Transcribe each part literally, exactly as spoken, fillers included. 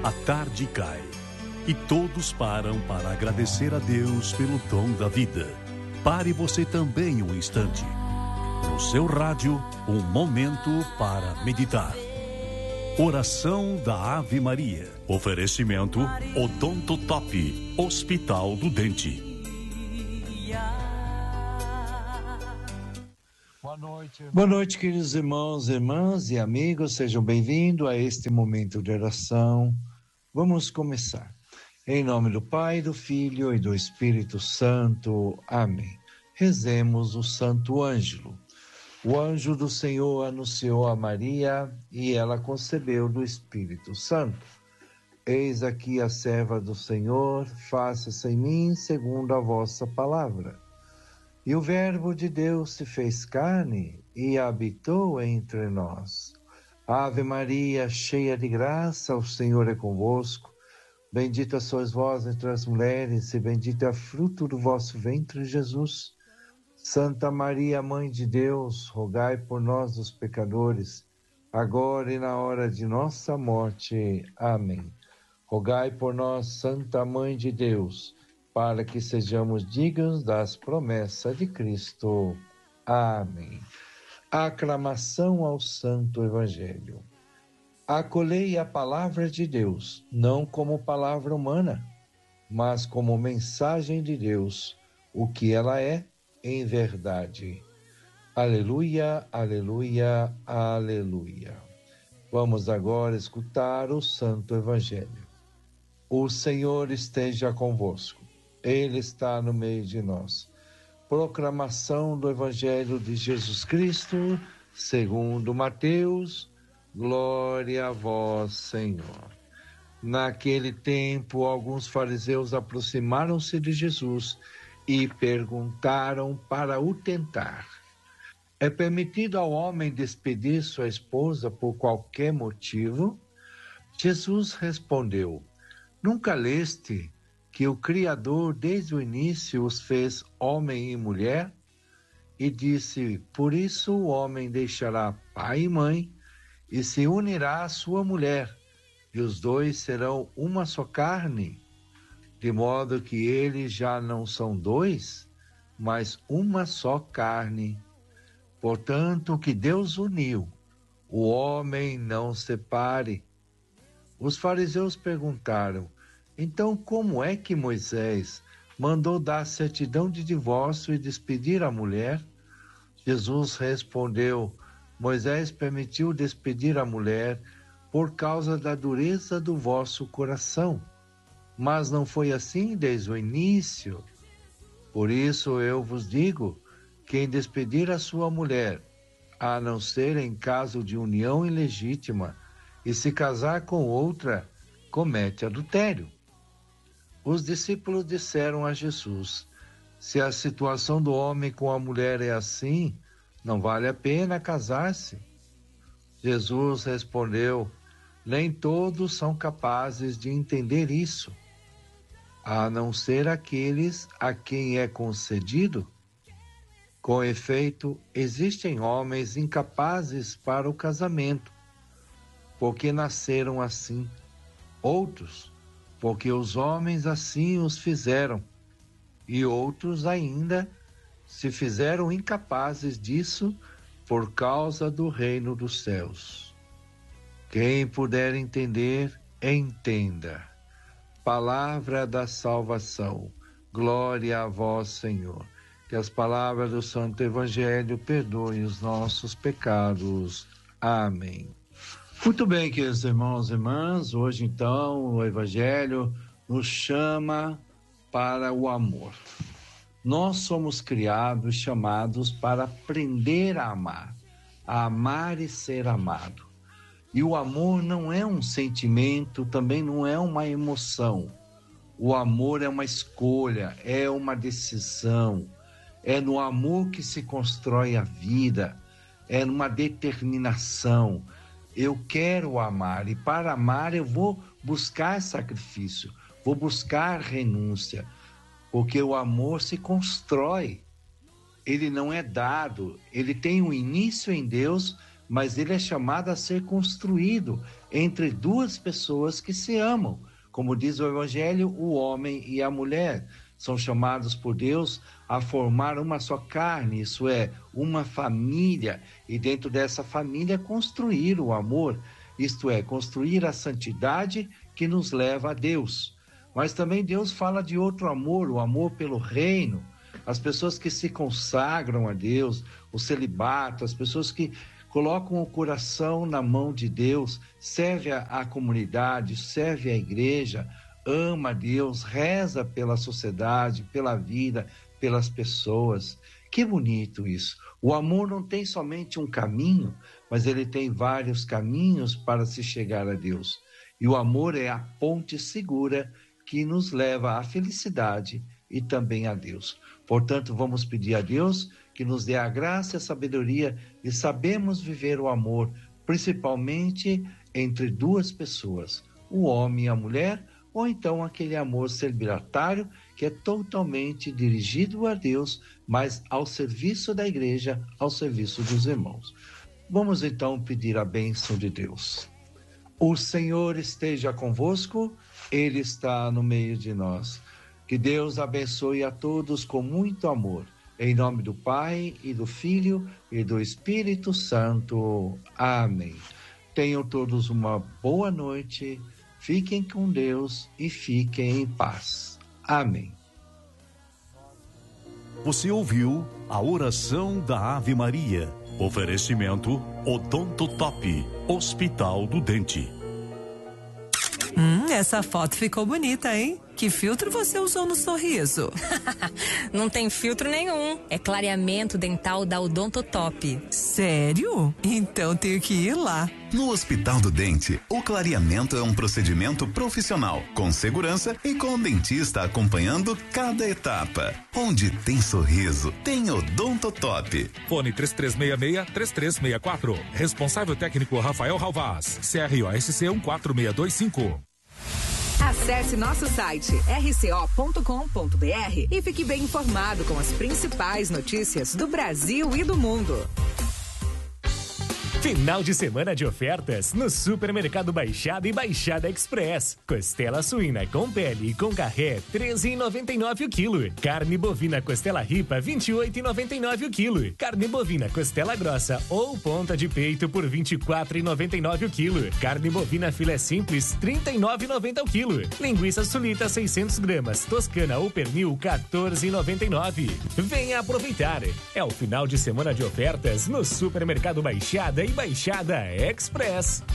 A tarde cai e todos param para agradecer a Deus pelo dom da vida. Pare você também um instante. No seu rádio, um momento para meditar. Oração da Ave Maria. Oferecimento Odonto Top, Hospital do Dente. Boa noite, Boa noite, queridos irmãos, irmãs e amigos. Sejam bem-vindos a este momento de oração. Vamos começar. Em nome do Pai, do Filho e do Espírito Santo. Amém. Rezemos o Santo Ângelo. O anjo do Senhor anunciou a Maria e ela concebeu do Espírito Santo. Eis aqui a serva do Senhor, faça-se em mim segundo a vossa palavra. E o Verbo de Deus se fez carne e habitou entre nós. Ave Maria, cheia de graça, o Senhor é convosco. Bendita sois vós entre as mulheres, e bendito é o fruto do vosso ventre, Jesus. Santa Maria, Mãe de Deus, rogai por nós, os pecadores, agora e na hora de nossa morte. Amém. Rogai por nós, Santa Mãe de Deus, para que sejamos dignos das promessas de Cristo. Amém. Aclamação ao Santo Evangelho. Acolhei a palavra de Deus, não como palavra humana, mas como mensagem de Deus, o que ela é em verdade. Aleluia, aleluia, aleluia. Vamos agora escutar o Santo Evangelho. O Senhor esteja convosco. Ele está no meio de nós. Proclamação do Evangelho de Jesus Cristo, segundo Mateus. Glória a vós, Senhor. Naquele tempo, alguns fariseus aproximaram-se de Jesus e perguntaram para o tentar: é permitido ao homem despedir sua esposa por qualquer motivo? Jesus respondeu: nunca leste que o Criador desde o início os fez homem e mulher? E disse: por isso o homem deixará pai e mãe e se unirá à sua mulher, e os dois serão uma só carne, de modo que eles já não são dois, mas uma só carne. Portanto, o que Deus uniu, o homem não separe. Os fariseus perguntaram: então como é que Moisés mandou dar certidão de divórcio e despedir a mulher? Jesus respondeu: Moisés permitiu despedir a mulher por causa da dureza do vosso coração, mas não foi assim desde o início. Por isso eu vos digo: quem despedir a sua mulher, a não ser em caso de união ilegítima, e se casar com outra, comete adultério. Os discípulos disseram a Jesus: se a situação do homem com a mulher é assim, não vale a pena casar-se. Jesus respondeu: nem todos são capazes de entender isso, a não ser aqueles a quem é concedido. Com efeito, existem homens incapazes para o casamento, porque nasceram assim. Outros, porque os homens assim os fizeram. E outros ainda se fizeram incapazes disso por causa do reino dos céus. Quem puder entender, entenda. Palavra da salvação. Glória a vós, Senhor. Que as palavras do Santo Evangelho perdoem os nossos pecados. Amém. Muito bem, queridos irmãos e irmãs, hoje então o Evangelho nos chama para o amor. Nós somos criados, chamados para aprender a amar, a amar e ser amado. E o amor não é um sentimento, também não é uma emoção. O amor é uma escolha, é uma decisão. É no amor que se constrói a vida, é numa determinação. Eu quero amar, e para amar eu vou buscar sacrifício, vou buscar renúncia, porque o amor se constrói, ele não é dado, ele tem um início em Deus, mas ele é chamado a ser construído entre duas pessoas que se amam. Como diz o Evangelho, o homem e a mulher são chamados por Deus a formar uma só carne, isso é, uma família, e dentro dessa família construir o amor, isto é, construir a santidade que nos leva a Deus. Mas também Deus fala de outro amor, o amor pelo reino, as pessoas que se consagram a Deus, o celibato, as pessoas que colocam o coração na mão de Deus, serve a, a comunidade, serve a igreja, ama a Deus, reza pela sociedade, pela vida, pelas pessoas. Que bonito isso. O amor não tem somente um caminho, mas ele tem vários caminhos para se chegar a Deus. E o amor é a ponte segura que nos leva à felicidade e também a Deus. Portanto, vamos pedir a Deus que nos dê a graça e a sabedoria de sabermos viver o amor, principalmente entre duas pessoas, o homem e a mulher, ou então aquele amor celibatário que é totalmente dirigido a Deus, mas ao serviço da igreja, ao serviço dos irmãos. Vamos então pedir a bênção de Deus. O Senhor esteja convosco, Ele está no meio de nós. Que Deus abençoe a todos com muito amor. Em nome do Pai, e do Filho, e do Espírito Santo. Amém. Tenham todos uma boa noite, fiquem com Deus e fiquem em paz. Amém. Você ouviu a oração da Ave Maria. Oferecimento Odonto Top, Hospital do Dente. Hum, essa foto ficou bonita, hein? Que filtro você usou no sorriso? Não tem filtro nenhum. É clareamento dental da Odonto Top. Sério? Então tenho que ir lá. No Hospital do Dente, o clareamento é um procedimento profissional, com segurança e com o dentista acompanhando cada etapa. Onde tem sorriso, tem Odonto Top. Fone três três seis seis, três três seis quatro. Responsável técnico Rafael Ralvaz. C R O S C um quatro seis dois cinco. Acesse nosso site r c o ponto com ponto b r e fique bem informado com as principais notícias do Brasil e do mundo. Final de semana de ofertas no Supermercado Baixada e Baixada Express. Costela suína com pele e com carré, treze reais e noventa e nove centavos o quilo. Carne bovina costela ripa, vinte e oito reais e noventa e nove centavos o quilo. Carne bovina costela grossa ou ponta de peito por vinte e quatro reais e noventa e nove centavos o quilo. Carne bovina filé simples, trinta e nove reais e noventa centavos o quilo. Linguiça sulita seiscentos gramas, toscana ou pernil, quatorze reais e noventa e nove centavos. Venha aproveitar. É o final de semana de ofertas no Supermercado Baixada e Baixada Express.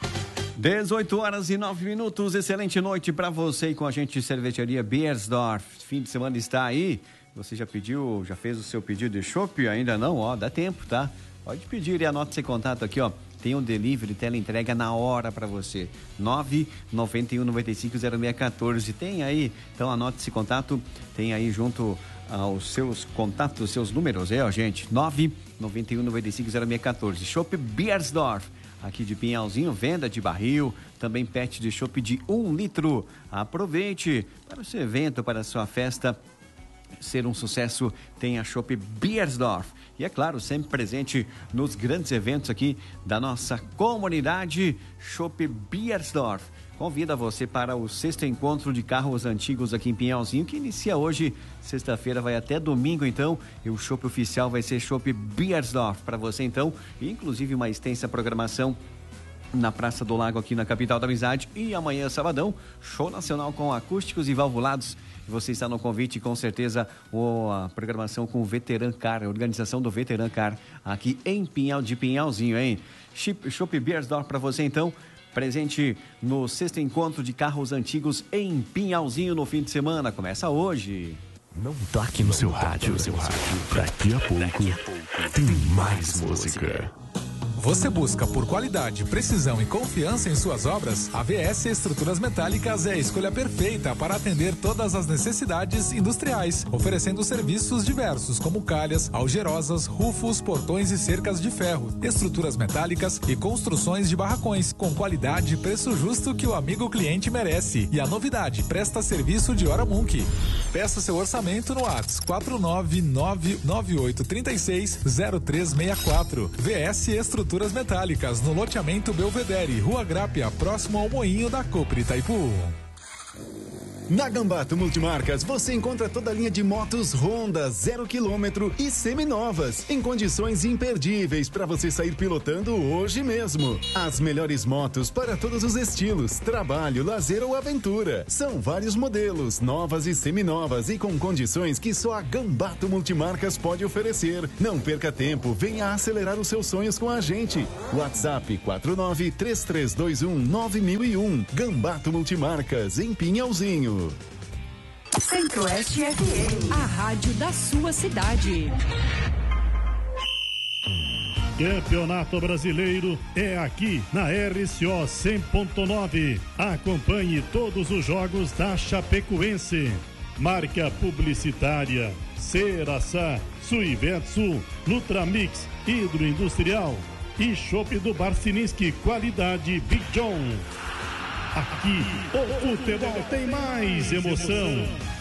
dezoito horas e nove minutos, excelente noite para você e com a gente, Cervejaria Beiersdorf. Fim de semana está aí, você já pediu, já fez o seu pedido de chopp? Ainda não? Ó, dá tempo, tá? Pode pedir e anota esse contato aqui, ó. Tem um delivery, tela entrega na hora para você. nove nove um nove cinco zero seis um quatro. Tem aí, então anote esse contato, tem aí junto aos seus contatos, seus números, é, ó, gente, nove nove um nove cinco zero seis um quatro. Chopp Beiersdorf, aqui de Pinhalzinho, venda de barril, também pet de chopp de um litro. Aproveite para o seu evento, para a sua festa ser um sucesso, tem a Chopp Beiersdorf. E é claro, sempre presente nos grandes eventos aqui da nossa comunidade. Chopp Beiersdorf convida você para o sexto encontro de carros antigos aqui em Pinhalzinho, que inicia hoje, sexta-feira, vai até domingo, então, e o chopp oficial vai ser Chopp Beiersdorf para você, então, e inclusive uma extensa programação na Praça do Lago, aqui na capital da amizade. E amanhã, sabadão, show nacional com acústicos e valvulados. Você está no convite, com certeza, a programação com o Veteran Car, a organização do Veteran Car, aqui em Pinhal de Pinhalzinho, hein? Chopp Beiersdorf para você, então, presente no sexto encontro de carros antigos em Pinhalzinho no fim de semana. Começa hoje. Não toque no seu rádio, seu rádio. Daqui a pouco tem mais música. Você busca por qualidade, precisão e confiança em suas obras? A V S Estruturas Metálicas é a escolha perfeita para atender todas as necessidades industriais, oferecendo serviços diversos como calhas, algerosas, rufos, portões e cercas de ferro, estruturas metálicas e construções de barracões, com qualidade e preço justo que o amigo cliente merece. E a novidade, presta serviço de hora Munk. Peça seu orçamento no WhatsApp quatro nove nove nove oito três seis zero três seis quatro. V S Estruturas Estruturas Metálicas, no loteamento Belvedere, Rua Grápia, próximo ao Moinho da Copre Itaipu. Na Gambato Multimarcas, você encontra toda a linha de motos Honda, zero quilômetro e seminovas, em condições imperdíveis para você sair pilotando hoje mesmo. As melhores motos para todos os estilos, trabalho, lazer ou aventura. São vários modelos, novas e seminovas e com condições que só a Gambato Multimarcas pode oferecer. Não perca tempo, venha acelerar os seus sonhos com a gente. WhatsApp quatro nove três três dois um nove mil e um. Gambato Multimarcas, em Pinhalzinho. Centro-Oeste F M, a rádio da sua cidade. Campeonato Brasileiro é aqui na R C O cem ponto nove. Acompanhe todos os jogos da Chapecoense. Marca publicitária Ceraçá, Suivetsu, Nutramix, Hidroindustrial e Chopp do Barcininski, qualidade Big John. Aqui, o futebol tem mais emoção.